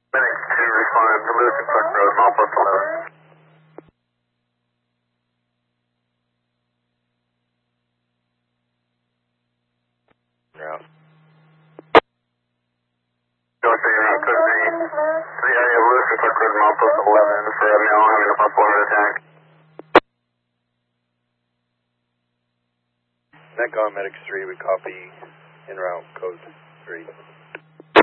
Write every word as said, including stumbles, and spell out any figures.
Medic two responded to Lewis and Clark Road, Northwest eleven. Route. Georgia, you're out to the, to the area of Lewis and Clark Road, Northwest eleven for a male having a possible heart attack. Metcon Medics three, we copy en route code three.